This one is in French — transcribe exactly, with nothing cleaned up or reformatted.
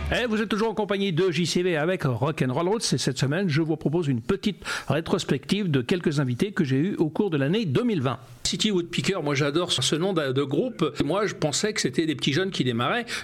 Et vous êtes toujours en compagnie de J C V avec Rock'n'Roll Roots et cette semaine, je vous propose une petite rétrospective de quelques invités que j'ai eus au cours de l'année deux mille vingt. City Woodpecker, moi j'adore ce nom de, de groupe. Moi je pensais que c'était des petits jeunes qui démarraient.